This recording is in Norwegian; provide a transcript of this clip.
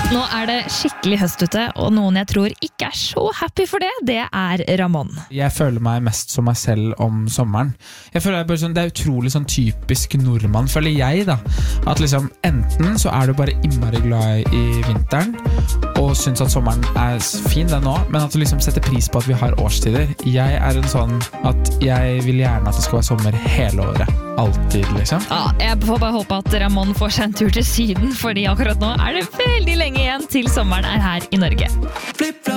Nå det skikkelig høst ute, og noen jeg tror ikke så happy for det Ramón. Jeg føler meg mest som meg selv om sommeren. Jeg føler bare sånn, det utrolig sånn typisk nordmann, føler jeg da. At liksom, enten så du bare innmari glad i vinteren, og synes at sommeren fin den nå, men at du liksom setter pris på at vi har årstider. Jeg en sånn at jeg vil gjerne at det skal være sommer hele året. Alltid, liksom. Ja, jeg får bare håpe at Ramón får seg en tur til syden, fordi akkurat nå det veldig lenge igjen til sommeren her i Norge.